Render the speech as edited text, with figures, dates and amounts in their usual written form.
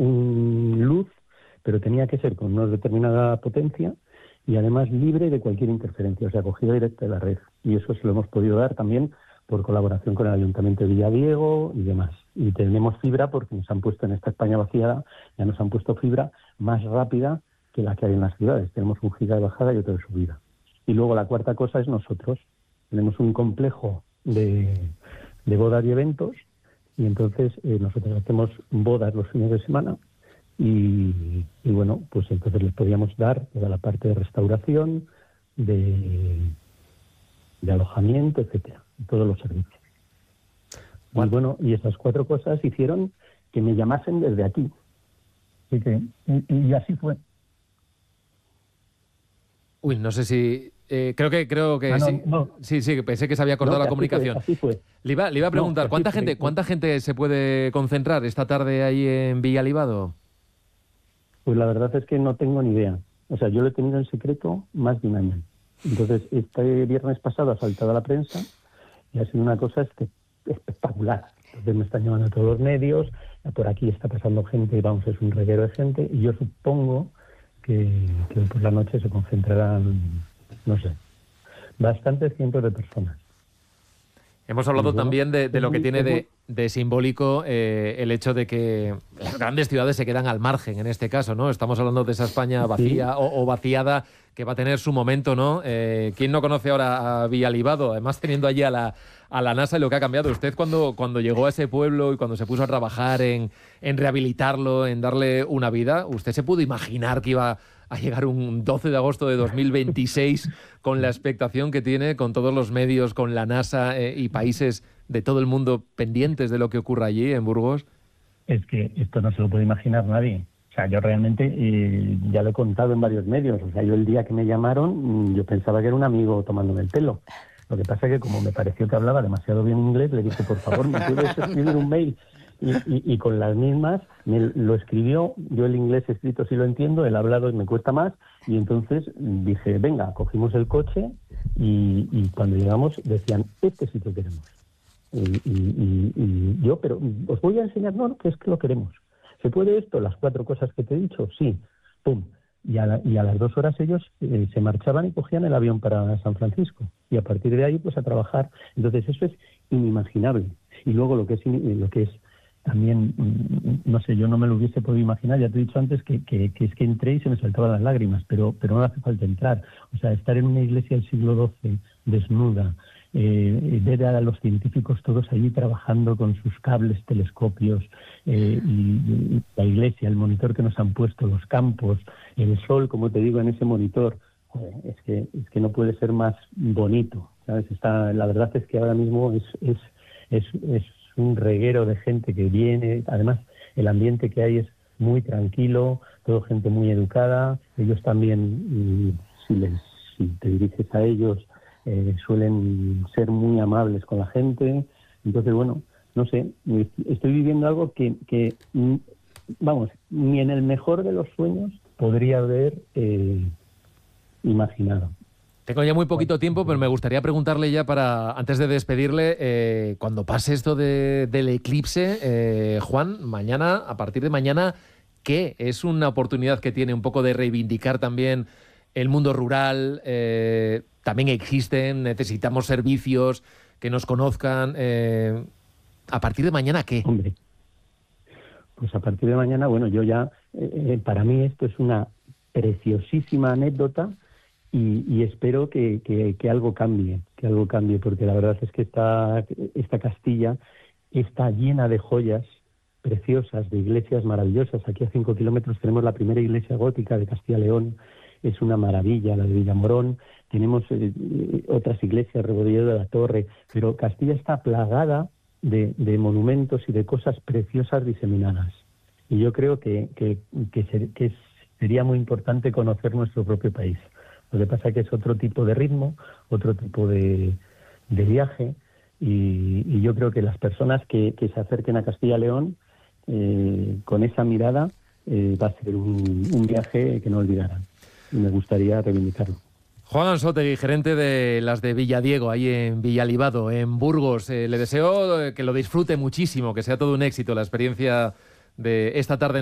un luz, pero tenía que ser con una determinada potencia y además libre de cualquier interferencia, o sea, acogida directa de la red. Y eso se lo hemos podido dar también por colaboración con el Ayuntamiento de Villadiego y demás. Y tenemos fibra porque nos han puesto en esta España vaciada, ya nos han puesto fibra más rápida que la que hay en las ciudades. Tenemos 1 giga de bajada y otro de subida. Y luego la cuarta cosa es nosotros. Tenemos un complejo de bodas y eventos y entonces nosotros hacemos bodas los fines de semana y bueno, pues entonces les podíamos dar toda la parte de restauración, de alojamiento, etcétera, todos los servicios. Y bueno, y esas 4 cosas hicieron que me llamasen desde aquí. Y así fue. Uy, no sé si... creo que no, sí. No. Sí, pensé que se había cortado la comunicación. Así fue. Le iba a preguntar, ¿cuánta gente se puede concentrar esta tarde ahí en Villalibado? Pues la verdad es que no tengo ni idea. O sea, yo lo he tenido en secreto más de 1 año. Entonces, este viernes pasado ha saltado a la prensa y ha sido una cosa espectacular. Entonces me están llamando todos los medios, por aquí está pasando gente, vamos, es un reguero de gente, y yo supongo que hoy por la noche se concentrarán, no sé, bastantes cientos de personas. Hemos hablado también de lo que tiene de simbólico el hecho de que las grandes ciudades se quedan al margen en este caso, ¿no? Estamos hablando de esa España vacía o vaciada que va a tener su momento, ¿no? ¿Quién no conoce ahora a Villalibado? Además, teniendo allí a la NASA y lo que ha cambiado. Usted cuando llegó a ese pueblo y cuando se puso a trabajar en rehabilitarlo, en darle una vida, ¿usted se pudo imaginar que iba a llegar un 12 de agosto de 2026 con la expectación que tiene, con todos los medios, con la NASA y países de todo el mundo pendientes de lo que ocurra allí en Burgos? Es que esto no se lo puede imaginar nadie. O sea, yo realmente ya lo he contado en varios medios. O sea, yo el día que me llamaron, yo pensaba que era un amigo tomándome el pelo. Lo que pasa es que como me pareció que hablaba demasiado bien inglés, le dije, por favor, ¿me puedes escribir un mail? Y con las mismas me lo escribió. Yo el inglés escrito sí lo entiendo, el hablado me cuesta más. Y entonces dije, venga, cogimos el coche y cuando llegamos decían, este sí que queremos. Y yo, pero os voy a enseñar, no, que es que lo queremos. ¿Se puede esto? Las 4 cosas que te he dicho, sí. Pum. Y a las 2 horas ellos se marchaban y cogían el avión para San Francisco. Y a partir de ahí, pues a trabajar. Entonces eso es inimaginable. Y luego lo que es también, no sé, yo no me lo hubiese podido imaginar. Ya te he dicho antes que es que entré y se me saltaban las lágrimas, pero no hace falta entrar. O sea, estar en una iglesia del siglo XII, desnuda, ver a los científicos todos allí trabajando con sus cables, telescopios, y la iglesia, el monitor que nos han puesto, los campos, el sol, como te digo, en ese monitor, es que no puede ser más bonito, ¿sabes? La verdad es que ahora mismo es un reguero de gente que viene. Además, el ambiente que hay es muy tranquilo, todo gente muy educada. Ellos también, si te diriges a ellos, suelen ser muy amables con la gente. Entonces, bueno, no sé, estoy viviendo algo que vamos, ni en el mejor de los sueños podría haber imaginado. Tengo ya muy poquito tiempo, pero me gustaría preguntarle ya antes de despedirle, cuando pase esto del eclipse, Juan, mañana, a partir de mañana, ¿qué? Es una oportunidad que tiene un poco de reivindicar también el mundo rural. También existen, necesitamos servicios que nos conozcan. ¿A partir de mañana qué? Hombre, pues a partir de mañana, bueno, yo ya, para mí esto es una preciosísima anécdota y espero que algo cambie, porque la verdad es que esta Castilla está llena de joyas preciosas, de iglesias maravillosas. Aquí a 5 kilómetros tenemos la primera iglesia gótica de Castilla y León, es una maravilla, la de Villamorón. Tenemos otras iglesias, Rebolledo de la Torre, pero Castilla está plagada de monumentos y de cosas preciosas diseminadas. Y yo creo que sería muy importante conocer nuestro propio país. Lo que pasa es que es otro tipo de ritmo, otro tipo de viaje, y yo creo que las personas que se acerquen a Castilla y León con esa mirada va a ser un viaje que no olvidarán. Y me gustaría reivindicarlo. Juan Ansótegui, gerente de las de Villadiego, ahí en Villalibado, en Burgos. Le deseo que lo disfrute muchísimo, que sea todo un éxito la experiencia de esta tarde.